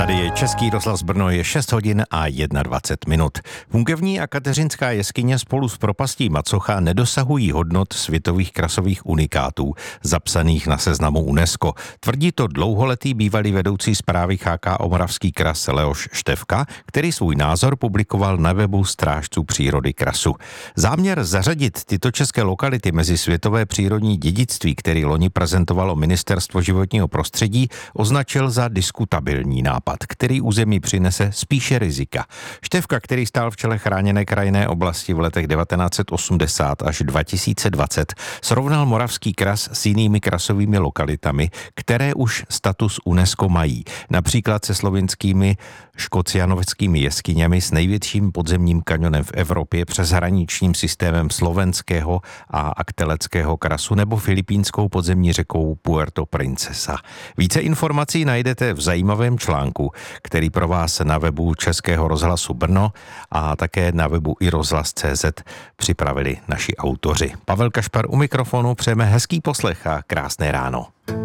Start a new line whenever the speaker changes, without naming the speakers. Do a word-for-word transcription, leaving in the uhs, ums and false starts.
Tady je Český rozhlas Brno, je šest hodin a dvacet jedna minut. Hungevní a Kateřinská jeskyně spolu s propastí Macocha nedosahují hodnot světových krasových unikátů, zapsaných na seznamu UNESCO. Tvrdí to dlouholetý bývalý vedoucí správy H K O Moravský kras Leoš Štefka, který svůj názor publikoval na webu Strážců přírody krasu. Záměr zařadit tyto české lokality mezi světové přírodní dědictví, který loni prezentovalo Ministerstvo životního prostředí, označil za diskutabilní nápad, který území přinese spíše rizika. Štefka, který stál v čele chráněné krajinné oblasti v letech devatenáct set osmdesát až dva tisíce dvacet, srovnal Moravský kras s jinými krasovými lokalitami, které už status UNESCO mají, například se slovinskými škocianoveckými jeskyněmi s největším podzemním kanionem v Evropě, přes hraničním systémem slovenského a akteleckého krasu nebo filipínskou podzemní řekou Puerto Princesa. Více informací najdete v zajímavém článku, který pro vás na webu Českého rozhlasu Brno a také na webu i rozhlas tečka cé zet připravili naši autoři. Pavel Kašpar u mikrofonu, přejeme hezký poslech a krásné ráno.